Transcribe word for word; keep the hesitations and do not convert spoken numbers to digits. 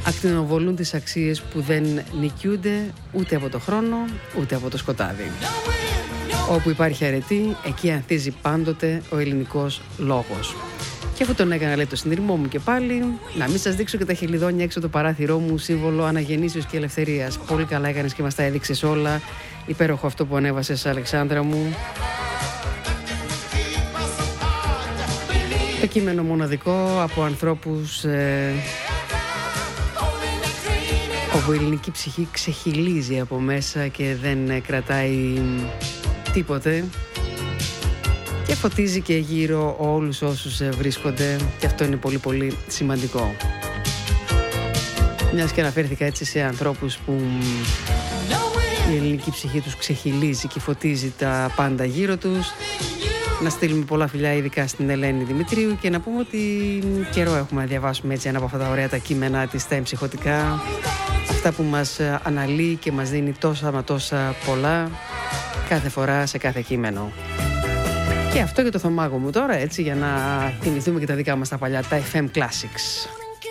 ακτινοβολούν τις αξίες που δεν νικιούνται ούτε από το χρόνο ούτε από το σκοτάδι. Όπου υπάρχει αρετή, εκεί ανθίζει πάντοτε ο ελληνικός λόγος. Και αφού τον έκανα, λέει, το συνειρμό μου και πάλι, να μην σας δείξω και τα χελιδόνια έξω το παράθυρό μου, σύμβολο αναγεννήσεως και ελευθερίας. Πολύ καλά έκανες και μας τα έδειξες όλα. Υπέροχο αυτό που ανέβασες, Αλεξάνδρα μου. Το κείμενο μοναδικό από ανθρώπους ε, όπου η ελληνική ψυχή ξεχυλίζει από μέσα και δεν ε, κρατάει τίποτε και φωτίζει και γύρω όλους όσους ε, βρίσκονται, και αυτό είναι πολύ πολύ σημαντικό. Μιας και αναφέρθηκα έτσι σε ανθρώπους που η ελληνική ψυχή τους ξεχυλίζει και φωτίζει τα πάντα γύρω τους, να στείλουμε πολλά φιλιά ειδικά στην Ελένη Δημητρίου και να πούμε ότι καιρό έχουμε να διαβάσουμε έτσι ένα από αυτά τα ωραία τα κείμενα της στα εμψυχωτικά, αυτά που μας αναλύει και μας δίνει τόσα μα τόσα πολλά κάθε φορά σε κάθε κείμενο. Και αυτό για το Θωμάγο μου τώρα, έτσι, για να θυμηθούμε και τα δικά μας τα παλιά, τα εφ εμ Classics.